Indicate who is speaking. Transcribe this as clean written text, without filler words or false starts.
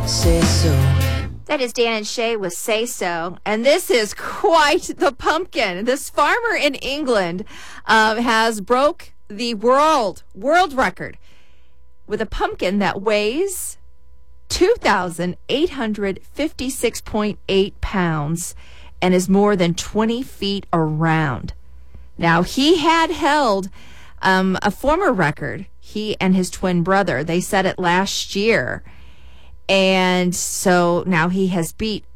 Speaker 1: Say so.
Speaker 2: That is Dan and Shay with Say So. And this is quite the pumpkin. This farmer in England has broke the world record with a pumpkin that weighs 2,856.8 pounds and is more than 20 feet around. Now, he had held a former record. He and his twin brother, they set it last year. And so now he has beat